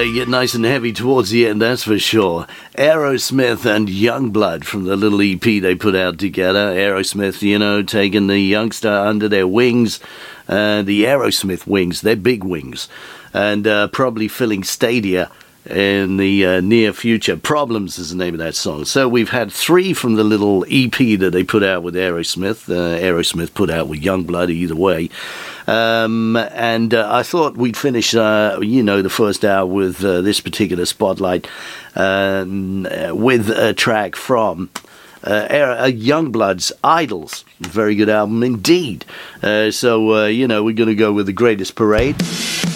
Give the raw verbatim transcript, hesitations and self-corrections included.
they get nice and heavy towards the end, that's for sure. Aerosmith and Youngblood from the little E P they put out together. Aerosmith, you know, taking the youngster under their wings, uh, the Aerosmith wings, they're big wings, and uh, probably filling stadia in the uh, near future. Problems is the name of that song. So we've had three from the little E P that they put out with Aerosmith. Uh, Aerosmith put out with Youngblood, either way. Um, and uh, I thought we'd finish, uh, you know, the first hour with uh, this particular spotlight um, uh, with a track from uh, uh, Youngblood's Idols. Very good album indeed. Uh, so, uh, you know, we're going to go with The Greatest Parade.